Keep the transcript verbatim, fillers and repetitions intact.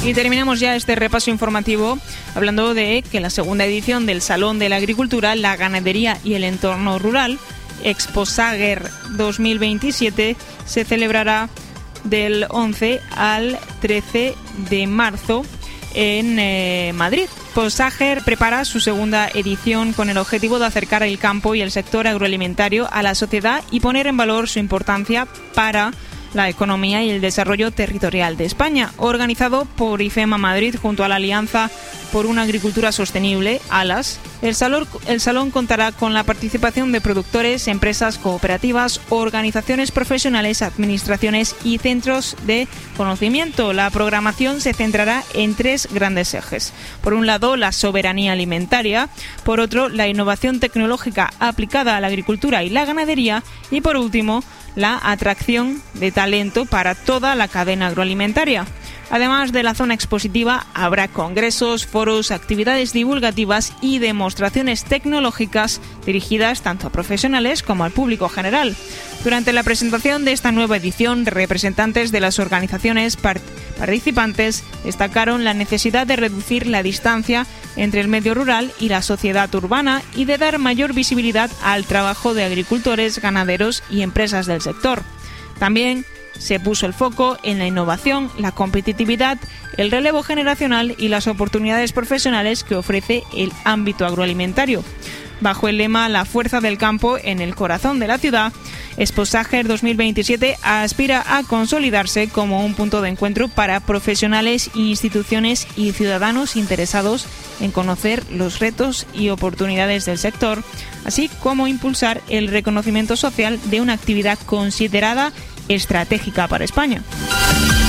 Y terminamos ya este repaso informativo hablando de que la segunda edición del Salón de la Agricultura, la Ganadería y el Entorno Rural, ExpoSager dos mil veintisiete, se celebrará del once al trece de marzo en eh, Madrid. ExpoSager prepara su segunda edición con el objetivo de acercar el campo y el sector agroalimentario a la sociedad y poner en valor su importancia para la economía y el desarrollo territorial de España. Organizado por IFEMA Madrid junto a la Alianza por una Agricultura Sostenible, ALAS, el salón, el salón contará con la participación de productores, empresas cooperativas, organizaciones profesionales, administraciones y centros de conocimiento. La programación se centrará en tres grandes ejes. Por un lado, la soberanía alimentaria, por otro, la innovación tecnológica aplicada a la agricultura y la ganadería y, por último, la atracción de talento para toda la cadena agroalimentaria. Además de la zona expositiva, habrá congresos, foros, actividades divulgativas y demostraciones tecnológicas dirigidas tanto a profesionales como al público general. Durante la presentación de esta nueva edición, representantes de las organizaciones part- participantes destacaron la necesidad de reducir la distancia entre el medio rural y la sociedad urbana y de dar mayor visibilidad al trabajo de agricultores, ganaderos y empresas del sector. También se puso el foco en la innovación, la competitividad, el relevo generacional y las oportunidades profesionales que ofrece el ámbito agroalimentario. Bajo el lema La fuerza del campo en el corazón de la ciudad, ExpoSager dos mil veintisiete aspira a consolidarse como un punto de encuentro para profesionales, instituciones y ciudadanos interesados en conocer los retos y oportunidades del sector, así como impulsar el reconocimiento social de una actividad considerada estratégica para España.